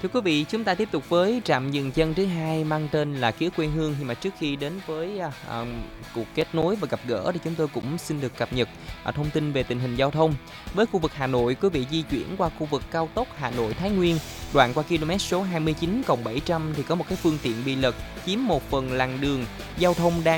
Thưa quý vị, chúng ta tiếp tục với trạm dừng chân thứ hai mang tên là Ký ức quê hương. Nhưng mà trước khi đến với cuộc kết nối và gặp gỡ thì chúng tôi cũng xin được cập nhật thông tin về tình hình giao thông. Với khu vực Hà Nội, quý vị di chuyển qua khu vực cao tốc Hà Nội Thái Nguyên, đoạn qua km số 29+700 thì có một cái phương tiện bị lật chiếm một phần làn đường. Giao thông đang